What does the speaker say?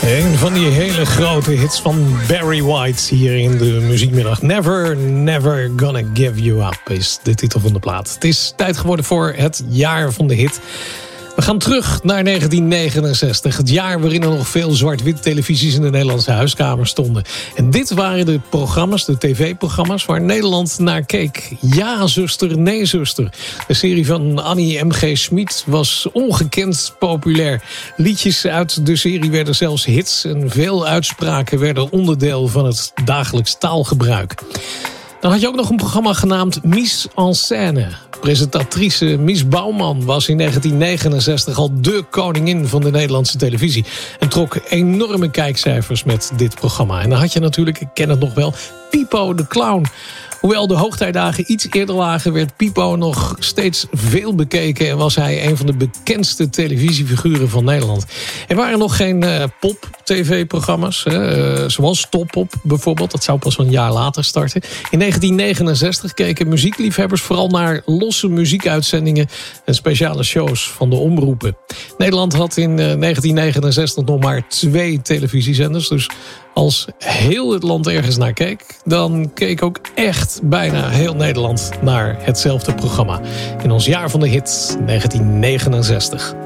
Een van die hele grote hits van Barry White hier in de muziekmiddag. Never, never gonna give you up is de titel van de plaat. Het is tijd geworden voor het jaar van de hit. We gaan terug naar 1969. Het jaar waarin er nog veel zwart-wit televisies in de Nederlandse huiskamer stonden. En dit waren de programma's, de tv-programma's waar Nederland naar keek. Ja, zuster, nee, zuster. De serie van Annie M.G. Schmid was ongekend populair. Liedjes uit de serie werden zelfs hits en veel uitspraken werden onderdeel van het dagelijks taalgebruik. Dan had je ook nog een programma genaamd Mise en Scène. Presentatrice Mies Bouwman was in 1969 al dé koningin van de Nederlandse televisie. En trok enorme kijkcijfers met dit programma. En dan had je natuurlijk, ik ken het nog wel, Pipo de Clown. Hoewel de hoogtijdagen iets eerder lagen, werd Pipo nog steeds veel bekeken en was hij een van de bekendste televisiefiguren van Nederland. Er waren nog geen pop-tv-programma's, zoals Top Op bijvoorbeeld. Dat zou pas een jaar later starten. In 1969 keken muziekliefhebbers vooral naar losse muziekuitzendingen en speciale shows van de omroepen. Nederland had in 1969 nog maar 2 televisiezenders, dus als heel het land ergens naar keek, dan keek ook echt bijna heel Nederland naar hetzelfde programma. In ons jaar van de hit 1969.